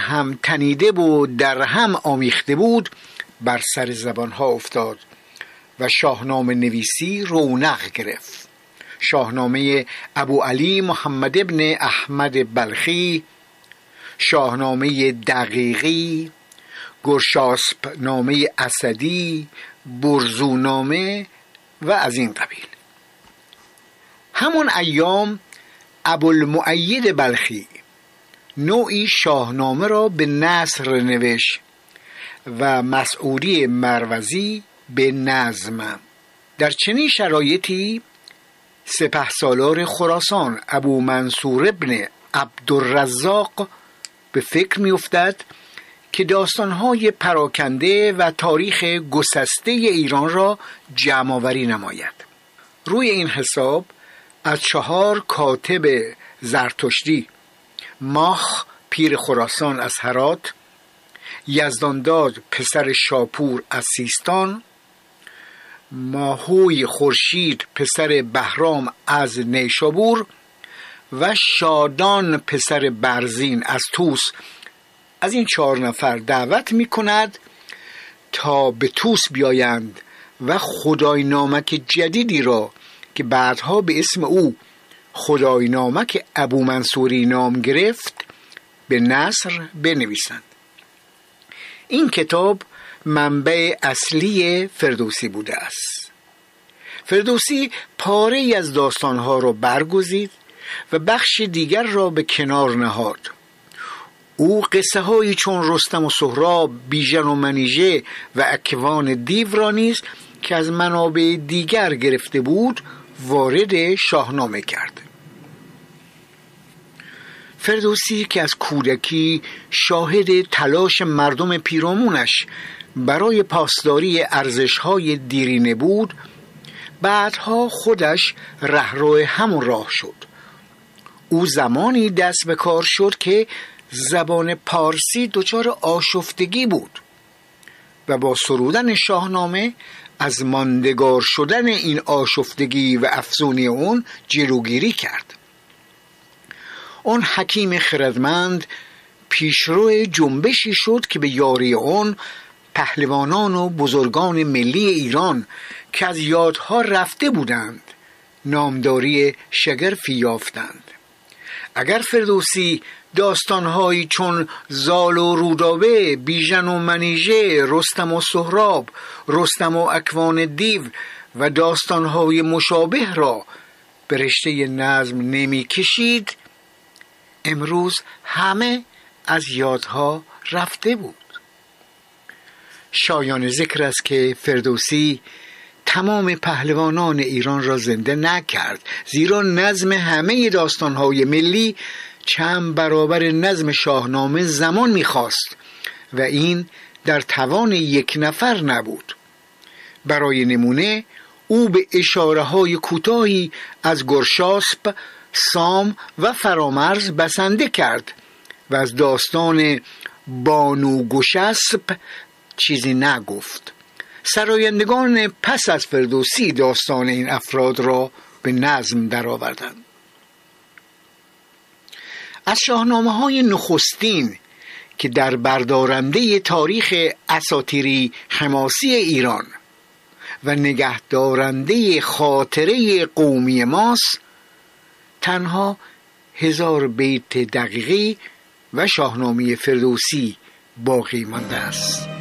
هم تنیده بود، در هم آمیخته بود، بر سر زبانها افتاد و شاهنامه نویسی رونق گرفت. شاهنامه ابو علی محمد ابن احمد بلخی، شاهنامه دقیقی، گرشاسپ نامه اسدی، برزونامه و از این قبیل. همون ایام ابوالمؤید بلخی نوعی شاهنامه را به نثر نوشت و مسعودی مروزی به نظم. در چنین شرایطی سپهسالار خراسان ابو منصور ابن عبدالرزاق به فکر می افتد که داستانهای پراکنده و تاریخ گسسته ایران را جمع‌آوری نماید. روی این حساب از 4 کاتب زرتشتی، ماخ پیر خراسان از هرات، یزدانداد پسر شاپور از سیستان، ماهوی خورشید پسر بهرام از نیشابور و شادان پسر برزین از توس، از این 4 نفر دعوت می کند تا به توس بیایند و خدای نامک جدیدی را که بعدها به اسم او خدای نامک ابو منصوری نام گرفت به نثر بنویسند. این کتاب منبع اصلی فردوسی بوده است. فردوسی پاره‌ای از داستانها را برگزید و بخش دیگر را به کنار نهاد. او قصه هایی چون رستم و سهراب، بیژن و منیژه و اکوان دیو را نیز که از منابع دیگر گرفته بود وارد شاهنامه کرد. فردوسی که از کودکی شاهد تلاش مردم پیرامونش برای پاسداری ارزش‌های دیرینه بود، بعدها خودش رهرو همون راه شد. او زمانی دست به کار شد که زبان پارسی دچار آشفتگی بود و با سرودن شاهنامه از ماندگار شدن این آشفتگی و افزونی اون جلوگیری کرد. اون حکیم خردمند پیشرو جنبشی شد که به یاری اون پهلوانان و بزرگان ملی ایران که از یادها رفته بودند نامداری شگرفی یافتند. اگر فردوسی داستانهایی چون زال و رودابه، بیژن و منیژه، رستم و سهراب، رستم و اکوان دیو و داستانهای مشابه را به رشته نظم نمی کشید، امروز همه از یادها رفته بود. شایان ذکر است که فردوسی تمام پهلوانان ایران را زنده نکرد، زیرا نظم همه داستانهای ملی چند برابر نظم شاهنامه زمان می‌خواست و این در توان یک نفر نبود. برای نمونه او به اشاره‌های کوتاهی از گرشاسپ، سام و فرامرز بسنده کرد و از داستان بانو گشسپ چیزی نگفت. سرایندگان پس از فردوسی داستان این افراد را به نظم درآوردند. از شاهنامه‌های نخستین که در بردارنده تاریخ اساطیری حماسی ایران و نگهدارنده خاطره قومی ماست، تنها 1000 بیت دقیقی و شاهنامه فردوسی باقی مانده است.